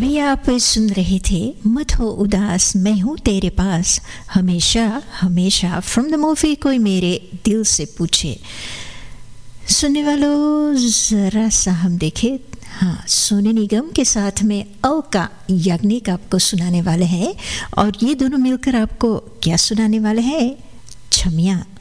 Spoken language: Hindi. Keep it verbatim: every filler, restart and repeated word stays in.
अभी आप सुन रहे थे मत हो उदास मैं हूँ तेरे पास हमेशा हमेशा फ्रॉम द मूवी कोई मेरे दिल से पूछे। सुनने वालों ज़रा सा हम देखें, हाँ सोनू निगम के साथ में अलका याग्निक आपको सुनाने वाले हैं और ये दोनों मिलकर आपको क्या सुनाने वाले हैं, छमिया।